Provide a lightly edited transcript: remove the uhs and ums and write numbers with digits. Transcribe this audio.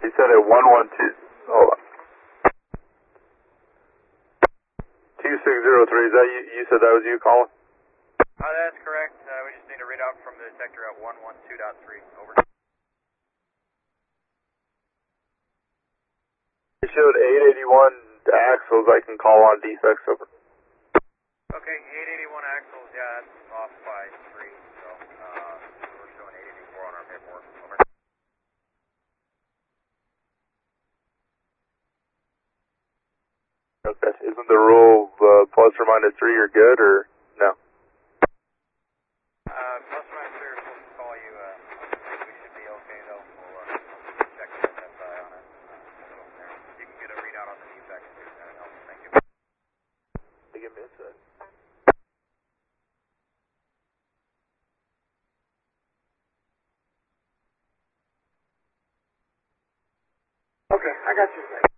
You said at 112. Hold on. 2603. Is that you? You said that was you calling? That's correct. We just need a readout from the detector at 112.3. Over. It showed 881 axles. I can call on defects. Over. Okay, 881 axles. Yeah, that's off by 3. So we're showing 884 on our paperwork. Over. Okay. Isn't the rule plus or minus 3 you're good, or no? Plus or minus 3 are supposed to call you. I think we should be okay though. We'll check the SSI on it. You can get a readout on the defect too. That helps. Thank you. Give me a sec. Okay, I got you.